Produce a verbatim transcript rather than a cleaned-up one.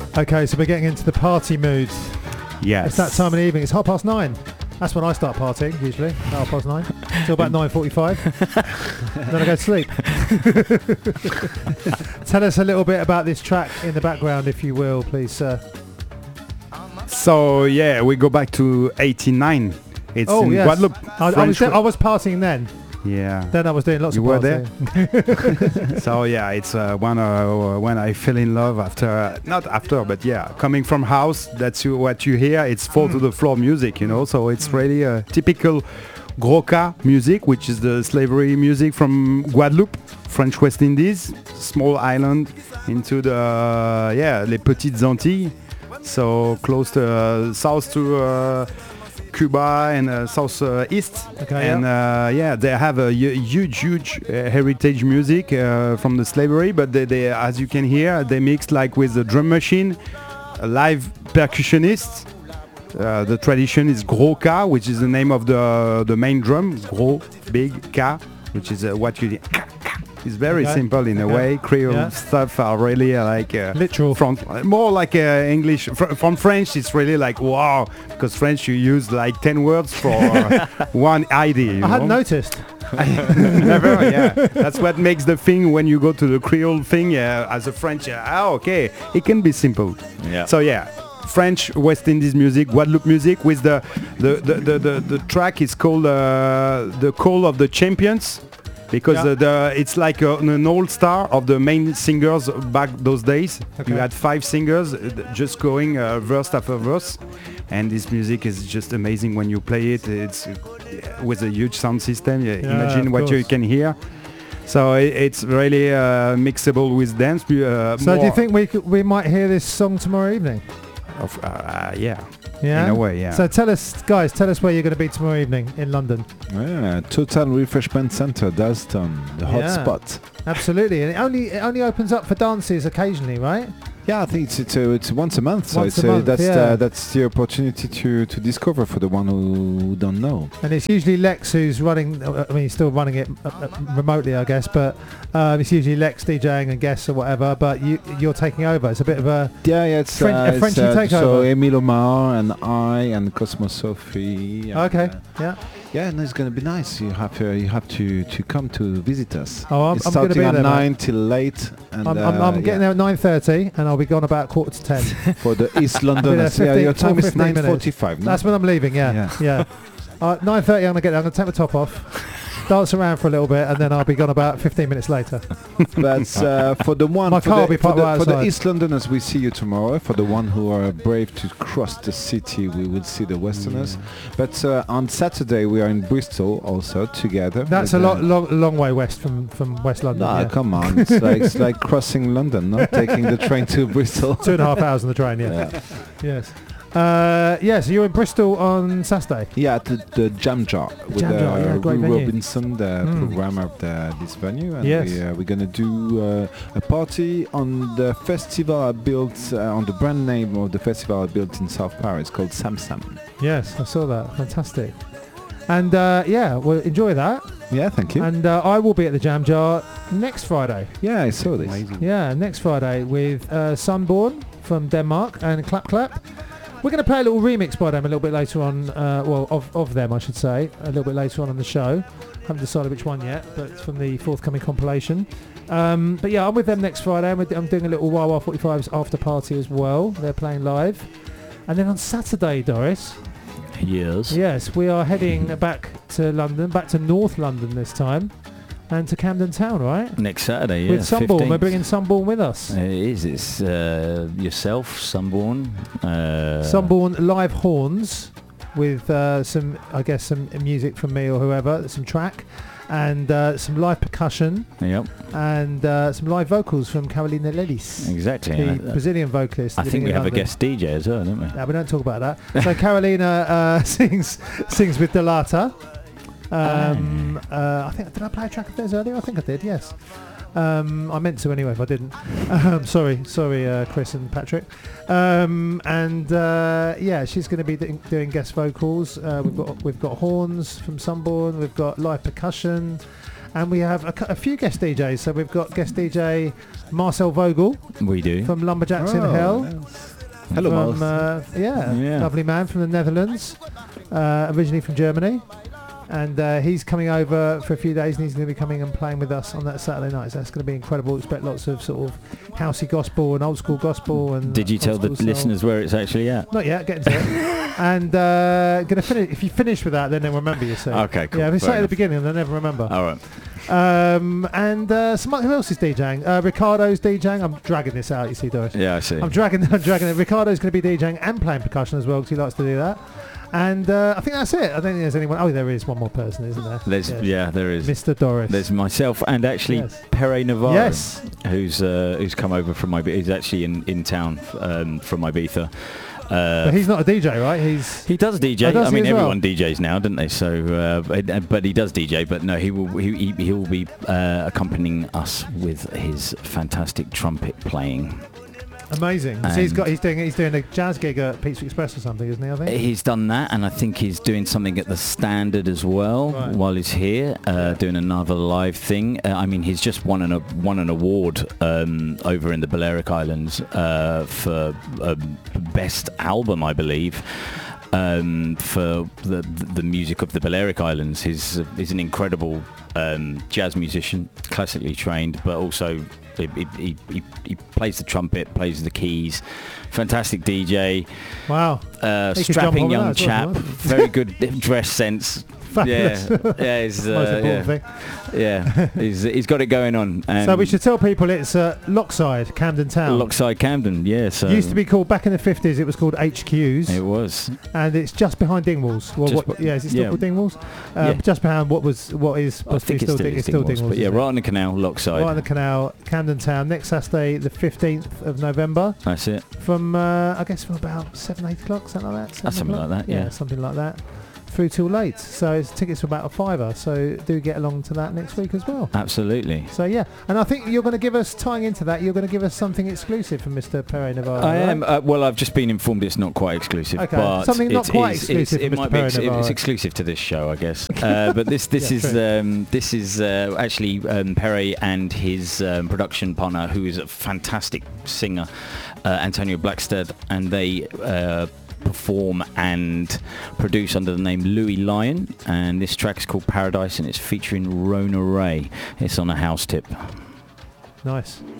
Okay, so we're getting into the party mood. Yes. It's that time of the evening. It's half past nine. That's when I start partying, usually, half past nine, until about nine forty-five. Then I go to sleep. Tell us a little bit about this track in the background, if you will, please, sir. So, yeah, we go back to eighty-nine. It's oh, in yes. Guadeloupe. I, I, was de- I was partying then. Yeah. Then I was doing lots you of were partying. there? So, yeah, it's uh, when, uh, when I fell in love after, uh, not after, but yeah, coming from house, that's you, what you hear. It's fall mm. to the floor music, you know, so it's mm. really a typical Gros-Ca music, which is the slavery music from Guadeloupe, French West Indies, small island into the, uh, yeah, les Petites Antilles. So close to uh, south to uh, Cuba and uh, south uh, east. Okay, and yeah. Uh, yeah, they have a huge, huge uh, heritage music uh, from the slavery, but they, they, as you can hear, they mix like with the drum machine, a live percussionist. Uh, the tradition is Gros-Ca, which is the name of the the main drum. Gros, big, Ca, which is uh, what you. It's very okay. simple in okay. a way. Creole yeah. stuff are really uh, like uh, literal. From more like uh, English. Fr- from French, it's really like wow, because French you use like ten words for uh, one idea. You I know? hadn't noticed. Never, yeah. That's what makes the thing when you go to the Creole thing uh, as a French. Uh, ah, okay, it can be simple. Yeah. So yeah. French West Indies music, Guadeloupe music, with the the the the, the, the track is called uh, The Call of the Champions. Because yeah. uh, the, it's like uh, an all-star of the main singers back those days. Okay. You had five singers uh, just going uh, verse after verse, and this music is just amazing when you play it. It's uh, with a huge sound system. Yeah, yeah, imagine what course. you can hear. So it, it's really uh, mixable with dance. Uh, so do you think we could, we might hear this song tomorrow evening? Of, uh, yeah. Yeah. In a way, yeah. So tell us, guys, tell us where you're going to be tomorrow evening in London. Yeah, Total Refreshment Centre, Dalston, the hot yeah. spot. Absolutely, and it only it only opens up for dances occasionally, right? Yeah, I think it's it's, uh, it's once a month, so once it's, a uh, month, that's yeah. uh, that's the opportunity to, to discover for the one who don't know. And it's usually Lex who's running. I mean, he's still running it uh, remotely, I guess, but um, it's usually Lex DJing and guests or whatever. But you you're taking over. It's a bit of a yeah, yeah, it's French, uh, a Frenchy it's, uh, takeover. So Emile Omar and I and Cosmo Sophie. And, okay, uh, yeah. Yeah, and it's gonna be nice. You have uh, you have to, to come to visit us. Oh, I'm, it's I'm gonna be starting there, at nine mate. till late. And I'm, I'm, I'm uh, getting yeah. there at nine thirty, and I'll be gone about quarter to ten. For the East Londoners. fifteen, Yeah, your time is fifteen nine forty-five. No? That's when I'm leaving. Yeah, yeah. yeah. Uh, nine thirty, I'm gonna get there. I'm gonna take my top off, dance around for a little bit, and then I'll be gone about fifteen minutes later. But uh, for the one My for, car the, will be for, parked the, right for the outside. East Londoners, we see you tomorrow. For the one who are brave to cross the city, we will see the Westerners. Mm. But uh, on Saturday we are in Bristol also together. That's a with, lot, uh, long, long way west from, from West London. No, yeah. come on, it's like it's like crossing London, not taking the train to Bristol. Two and a half hours on the train. Yeah. yeah. Yes. Uh, yeah, so you're in Bristol on Saturday? Yeah, at the, the Jam Jar with Jam uh, Jar, yeah, great Rue venue. Robinson, the Mm. programmer of the, this venue, and Yes. we, uh, we're gonna do uh, a party on the festival I built uh, on the brand name of the festival I built in South Paris called Sam Sam. Yes, I saw that. Fantastic. And uh, yeah, well, enjoy that. Yeah, thank you. And uh, I will be at the Jam Jar next Friday. Yeah, I saw this. Amazing. Yeah, next Friday with uh, Sunborn from Denmark and Clap Clap. We're going to play a little remix by them a little bit later on, uh, well, of, of them, I should say, a little bit later on in the show. Haven't decided which one yet, but it's from the forthcoming compilation. Um, but yeah, I'm with them next Friday. I'm, with, I'm doing a little Y Y forty-five's after party as well. They're playing live. And then on Saturday, Doris. Yes. Yes, we are heading back to London, back to North London this time, and to Camden Town, right? Next Saturday, yeah. With Sunborn. fifteenth. We're bringing Sunborn with us. It is. It's uh, yourself, Sunborn. Uh, Sunborn live horns with uh, some, I guess, some music from me or whoever, some track, and uh, some live percussion, Yep. and uh, some live vocals from Carolina Lelis, Exactly. the and I, Brazilian vocalist. I living think we in have London. a guest D J as well, don't we? No, we don't talk about that. So Carolina uh, sings sings with Delata. Um, uh, I think did I play a track of theirs earlier? I think I did. Yes. Um, I meant to anyway. If I didn't, um, sorry, sorry, uh, Chris and Patrick. Um, and uh, yeah, she's going to be d- doing guest vocals. Uh, we've got we've got horns from Sunborn. We've got live percussion. And we have a, cou- a few guest D Js. So we've got guest D J Marcel Vogel We do. from Lumberjacks in Oh, Hell. yes. Hello, From, Marcel. uh, yeah, Yeah. lovely man from the Netherlands, uh, originally from Germany. And uh, he's coming over for a few days, and he's going to be coming and playing with us on that Saturday night. So that's going to be incredible. Expect lots of sort of housey gospel and old school gospel. And Did you old tell the school soul. listeners where it's actually at? Not yet. Get into it. And uh, gonna finish. If you finish with that, then they'll remember you. So Okay, cool. yeah, if you Fair say at the enough. beginning, they'll never remember. All right. Um, and uh, some, who else is DJing? Uh, Ricardo's DJing. I'm dragging this out. You see, Doris. Yeah, I see. I'm dragging. I'm dragging it. Ricardo's going to be DJing and playing percussion as well because he likes to do that. And uh, I think that's it. I don't think there's anyone. Oh, there is one more person, isn't there? There's Yes. yeah, there is. Mister Doris. There's myself and actually Yes. Pere Navarro, Yes. who's uh, who's come over from Ibiza. He's actually in in town um, from Ibiza. Uh, But he's not a D J, right? He's he does D J. Oh, does I he mean, as well? everyone D Js now, don't they? So, uh, but, but he does D J. But no, he will he he, he will be uh, accompanying us with his fantastic trumpet playing. amazing. So he's And- got. He's doing. He's doing a jazz gig at Pizza Express or something, isn't he? I think. He's done that, and I think he's doing something at the Standard as well Right. while he's here, uh, doing another live thing. Uh, I mean, he's just won an a, won an award um, over in the Balearic Islands uh, for um, best album, I believe. Um, for the the music of the Balearic Islands. He's he's an incredible um, jazz musician, classically trained, but also he, he, he, he plays the trumpet, plays the keys. Fantastic D J, Wow. uh, He could jump strapping on young that as well, chap, wouldn't very good dress sense. Fabulous. Yeah, yeah, he's, Most uh, important yeah, thing. yeah. he's he's got it going on. And So we should tell people it's uh, Lockside, Camden Town. Lockside Camden, yeah. So Used to be called back in the fifties. It was called H Qs, It was. and it's just behind Dingwalls. Well, Just what, be- yeah, is it still yeah. called Dingwalls? Uh, Yeah. Just behind what was what is I supposed to be think it's still, still, Ding- it's it's still Dingwalls, Dingwalls. but yeah, isn't it? right on the canal, Lockside. Right on the canal, Camden Town. Next Saturday, the fifteenth of November, That's it. from uh, I guess from about seven, eight o'clock, something like that. seven That's something o'clock? like that, yeah. something like that. Through till late. So it's tickets for about a fiver. So do get along to that next week as well. Absolutely. So yeah, and I think you're going to give us, tying into that, you're going to give us something exclusive from Mister Pere Navarro. I right? am. Uh, well, I've just been informed it's not quite exclusive. Okay, but something not it quite is- exclusive It's, it for might Mister be. Ex- Pere Navarro. it's exclusive to this show, I guess. Uh, but this this Yeah, is true. um, this is uh, actually um, Pere and his um, production partner, who is a fantastic singer, uh, Antonio Blackstead, and they. Uh, perform and produce under the name Louis Lyon, and this track is called Paradise, and it's featuring Rona Ray. It's on a house tip. Nice.